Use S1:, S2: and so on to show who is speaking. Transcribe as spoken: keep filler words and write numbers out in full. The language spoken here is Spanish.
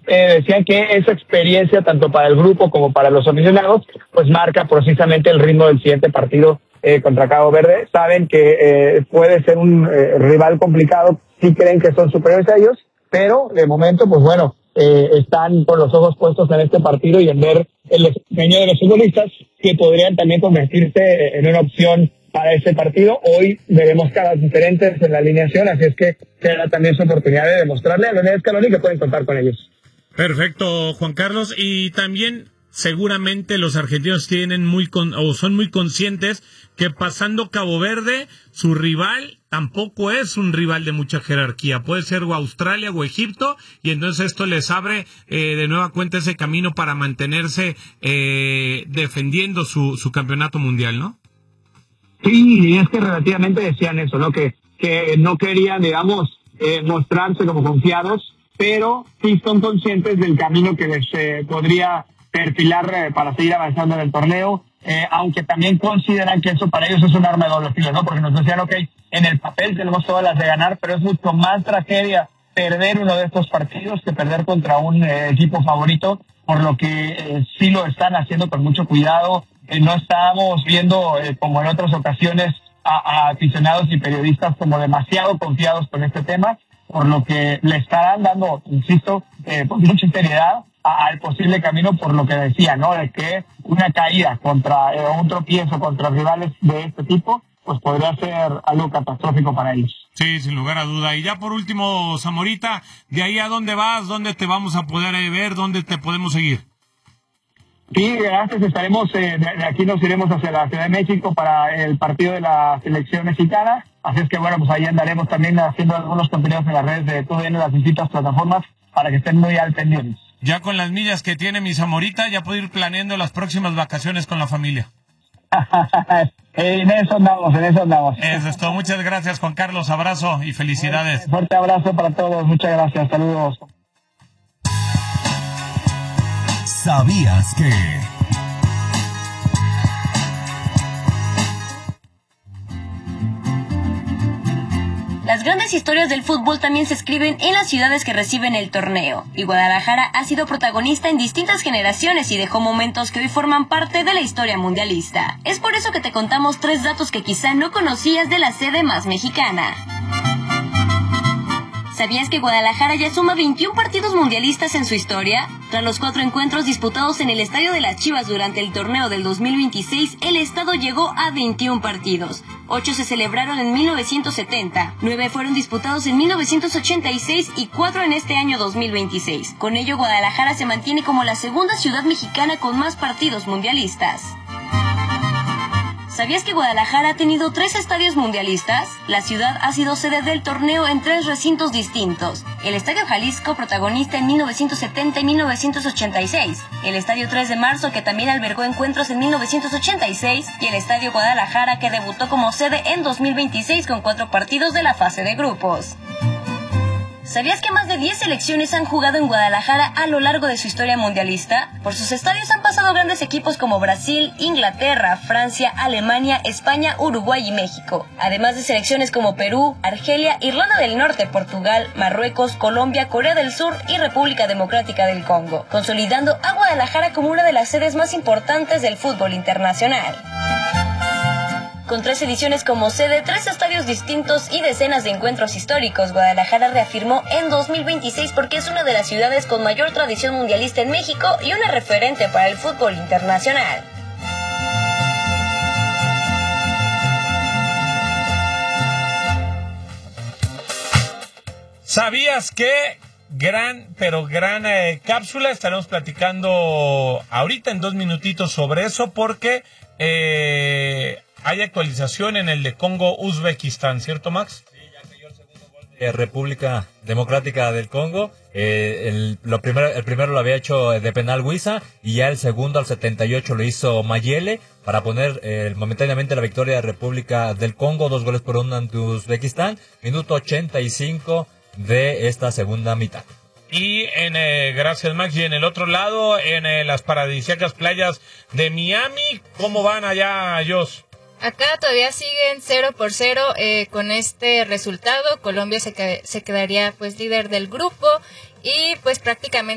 S1: eh, decían que esa experiencia, tanto para el grupo como para los aficionados, pues marca precisamente el ritmo del siguiente partido eh, contra Cabo Verde. Saben que eh, puede ser un eh, rival complicado, sí creen que son superiores a ellos, pero de momento, pues bueno, eh, están con los ojos puestos en este partido y en ver el desempeño de los futbolistas que podrían también convertirse en una opción para ese partido. Hoy veremos caras diferentes en la alineación, así es que será también su oportunidad de demostrarle a Leonel Scaloni que pueden contar con ellos.
S2: Perfecto, Juan Carlos, y también seguramente los argentinos tienen muy con, o son muy conscientes que pasando Cabo Verde, su rival tampoco es un rival de mucha jerarquía, puede ser o Australia o Egipto, y entonces esto les abre eh, de nueva cuenta ese camino para mantenerse eh, defendiendo su, su campeonato mundial, ¿no?
S1: Sí, y es que relativamente decían eso, ¿no? Que, que no querían, digamos, eh, mostrarse como confiados, pero sí son conscientes del camino que les eh, podría perfilar eh, para seguir avanzando en el torneo, eh, aunque también consideran que eso para ellos es un arma de doble filo, ¿no? Porque nos decían, ok, en el papel tenemos todas las de ganar, pero es mucho más tragedia perder uno de estos partidos que perder contra un eh, equipo favorito, por lo que eh, sí lo están haciendo con mucho cuidado. Eh, no estamos viendo, eh, como en otras ocasiones, a, a aficionados y periodistas como demasiado confiados con este tema, por lo que le estarán dando, insisto, eh, con mucha seriedad a, al posible camino, por lo que decía, ¿no? De que una caída contra, eh, un tropiezo contra rivales de este tipo, pues podría ser algo catastrófico para ellos.
S2: Sí, sin lugar a duda. Y ya por último, Zamorita, ¿de ahí a dónde vas? ¿Dónde te vamos a poder ver? ¿Dónde te podemos seguir?
S1: Sí, gracias. Estaremos, eh, de aquí nos iremos hacia la Ciudad de México para el partido de la selección mexicana. Así es que, bueno, pues ahí andaremos también haciendo algunos contenidos en las redes de T U D N, las distintas plataformas, para que estén muy al pendiente.
S2: Ya con las millas que tiene mi Zamorita, ya puedo ir planeando las próximas vacaciones con la familia.
S1: En eso andamos, en eso andamos.
S2: Eso es todo. Muchas gracias, Juan Carlos. Abrazo y felicidades.
S1: Fuerte, fuerte abrazo para todos. Muchas gracias. Saludos.
S3: ¿Sabías que?
S4: Las grandes historias del fútbol también se escriben en las ciudades que reciben el torneo, y Guadalajara ha sido protagonista en distintas generaciones y dejó momentos que hoy forman parte de la historia mundialista. Es por eso que te contamos tres datos que quizá no conocías de la sede más mexicana. ¿Sabías que Guadalajara ya suma veintiún partidos mundialistas en su historia? Tras los cuatro encuentros disputados en el Estadio de las Chivas durante el torneo del dos mil veintiséis, el estado llegó a veintiún partidos. ocho se celebraron en mil novecientos setenta, nueve fueron disputados en mil novecientos ochenta y seis y cuatro en este año dos mil veintiséis. Con ello, Guadalajara se mantiene como la segunda ciudad mexicana con más partidos mundialistas. ¿Sabías que Guadalajara ha tenido tres estadios mundialistas? La ciudad ha sido sede del torneo en tres recintos distintos. El Estadio Jalisco, protagonista en mil novecientos setenta y mil novecientos ochenta y seis. El Estadio tres de marzo, que también albergó encuentros en mil novecientos ochenta y seis. Y el Estadio Guadalajara, que debutó como sede en dos mil veintiséis con cuatro partidos de la fase de grupos. ¿Sabías que más de diez selecciones han jugado en Guadalajara a lo largo de su historia mundialista? Por sus estadios han pasado grandes equipos como Brasil, Inglaterra, Francia, Alemania, España, Uruguay y México. Además de selecciones como Perú, Argelia, Irlanda del Norte, Portugal, Marruecos, Colombia, Corea del Sur y República Democrática del Congo, consolidando a Guadalajara como una de las sedes más importantes del fútbol internacional. Con tres ediciones como sede, tres estadios distintos y decenas de encuentros históricos, Guadalajara reafirmó en dos mil veintiséis porque es una de las ciudades con mayor tradición mundialista en México y una referente para el fútbol internacional.
S2: ¿Sabías que? Gran, pero gran eh, cápsula. Estaremos platicando ahorita en dos minutitos sobre eso porque... Eh, hay actualización en el de Congo-Uzbekistán, ¿cierto, Max?
S5: Sí, ya cayó el segundo gol de República Democrática del Congo. Eh, el, lo primero, el primero lo había hecho de penal Huiza y ya el segundo al setenta y ocho lo hizo Mayele para poner eh, momentáneamente la victoria de República del Congo, dos goles por uno ante Uzbekistán, minuto ochenta y cinco de esta segunda mitad.
S2: Y en, eh, gracias Max, y en el otro lado, en eh, las paradisíacas playas de Miami, ¿cómo van allá, Jos?
S6: Acá todavía siguen cero por cero eh, con este resultado. Colombia se, que, se quedaría pues líder del grupo y pues prácticamente